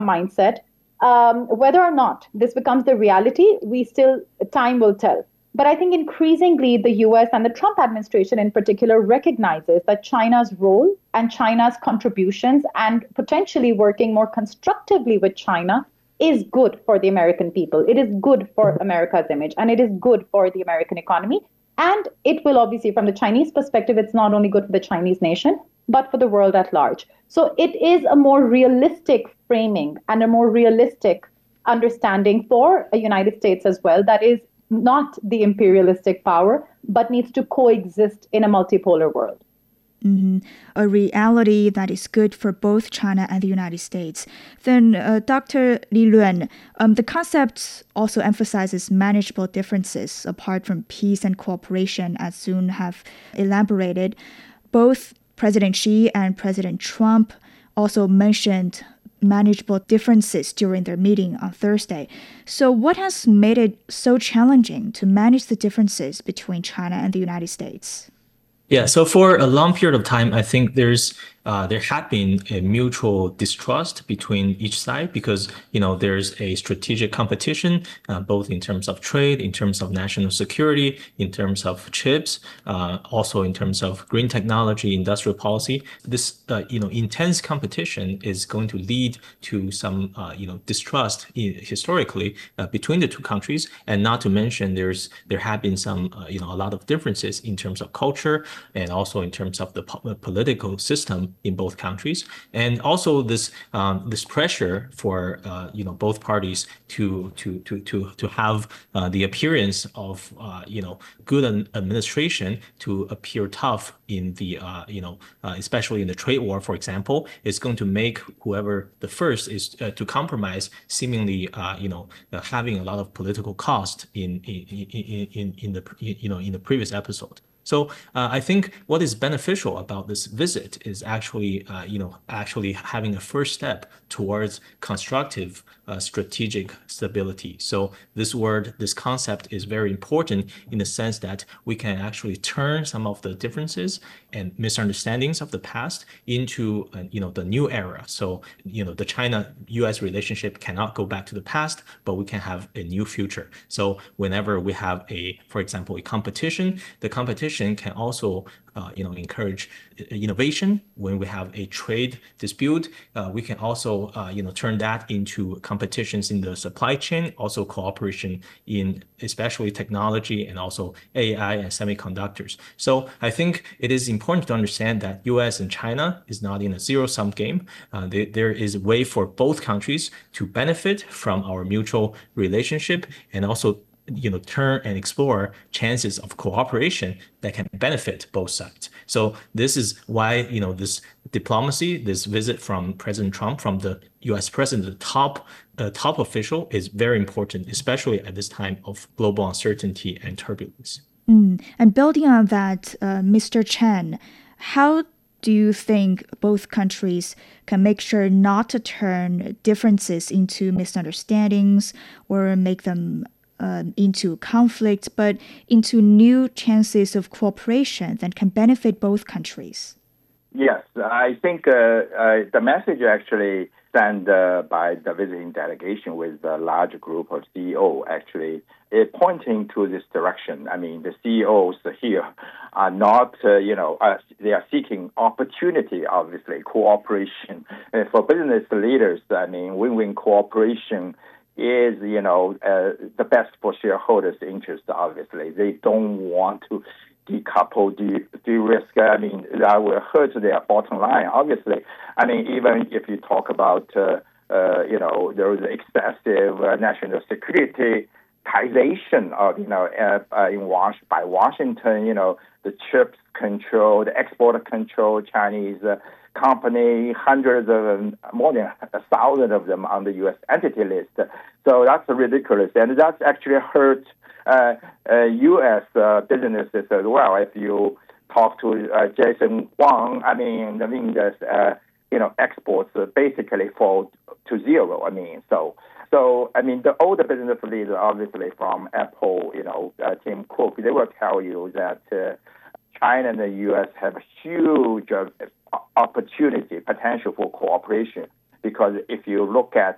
mindset. Whether or not this becomes the reality, time will tell. But I think increasingly the US and the Trump administration in particular recognizes that China's role and China's contributions and potentially working more constructively with China is good for the American people. It is good for America's image and it is good for the American economy. And it will obviously, from the Chinese perspective, it's not only good for the Chinese nation, but for the world at large. So it is a more realistic framing and a more realistic understanding for a United States as well that is not the imperialistic power, but needs to coexist in a multipolar world. Mm-hmm. A reality that is good for both China and the United States. Then, Dr. Li Luan, the concept also emphasizes manageable differences apart from peace and cooperation, as Sun have elaborated. Both President Xi and President Trump also mentioned manageable differences during their meeting on Thursday. So what has made it so challenging to manage the differences between China and the United States? Yeah, so for a long period of time, I think there had been a mutual distrust between each side because there's a strategic competition both in terms of trade, in terms of national security, in terms of chips, also in terms of green technology, industrial policy. This intense competition is going to lead to some distrust historically between the two countries, and not to mention there have been some a lot of differences in terms of culture and also in terms of the political system in both countries, and also this pressure for both parties to have the appearance of good administration to appear tough in the especially in the trade war, for example, is going to make whoever the first is to compromise seemingly having a lot of political cost in the previous episode. So I think what is beneficial about this visit is actually having a first step towards constructive strategic stability. So this concept is very important in the sense that we can actually turn some of the differences and misunderstandings of the past into the new era. So the China-US relationship cannot go back to the past, but we can have a new future. So whenever we have for example, a competition, the competition can also encourage innovation. When we have a trade dispute, we can also turn that into competitions in the supply chain, also cooperation in especially technology and also AI and semiconductors. So I think it is important to understand that US and China is not in a zero-sum game. There is a way for both countries to benefit from our mutual relationship and also turn and explore chances of cooperation that can benefit both sides. So this is why this diplomacy, this visit from President Trump, from the U.S. president, the top official, is very important, especially at this time of global uncertainty and turbulence. And building on that, Mr. Chen, how do you think both countries can make sure not to turn differences into misunderstandings or make them into conflict, but into new chances of cooperation that can benefit both countries? Yes, I think the message actually sent by the visiting delegation with a large group of CEOs actually is pointing to this direction. I mean, the CEOs here are not, they are seeking opportunity, obviously, cooperation. For business leaders, I mean, win-win cooperation is, the best for shareholders' interest, obviously. They don't want to decouple, de-risk. I mean, that will hurt their bottom line, obviously. I mean, even if you talk about, there is excessive national security of, by Washington, the chips control, the export control, Chinese company, hundreds of them, more than 1,000 of them on the U.S. entity list. So that's ridiculous. And that's actually hurt U.S. businesses as well. If you talk to Jason Huang, exports basically fall to zero. All the business leaders, obviously from Apple, Tim Cook, they will tell you that China and the U.S. have a huge opportunity, potential for cooperation. Because if you look at